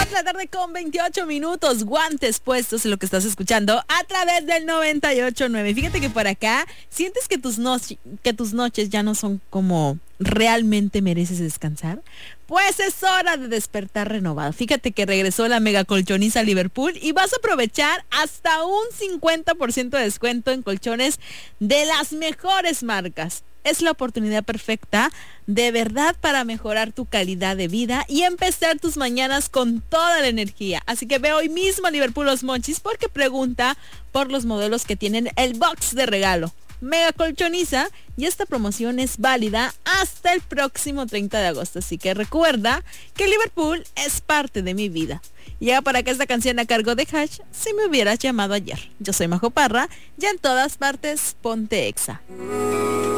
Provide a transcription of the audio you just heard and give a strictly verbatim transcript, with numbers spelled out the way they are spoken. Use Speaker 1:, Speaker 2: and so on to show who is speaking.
Speaker 1: La tarde con veintiocho minutos, guantes puestos en lo que estás escuchando a través del noventa y ocho punto nueve. Fíjate que por acá sientes que tus, no- que tus noches ya no son como realmente mereces descansar. Pues es hora de despertar renovado. Fíjate que regresó la mega colchoniza Liverpool y vas a aprovechar hasta un cincuenta por ciento de descuento en colchones de las mejores marcas. Es la oportunidad perfecta de verdad para mejorar tu calidad de vida y empezar tus mañanas con toda la energía. Así que ve hoy mismo a Liverpool Los Mochis porque pregunta por los modelos que tienen el box de regalo. Mega colchoniza y esta promoción es válida hasta el próximo treinta de agosto. Así que recuerda que Liverpool es parte de mi vida. Llega para acá esta canción a cargo de Hash, Si me hubieras llamado ayer. Yo soy Majo Parra y en todas partes ponte Exa.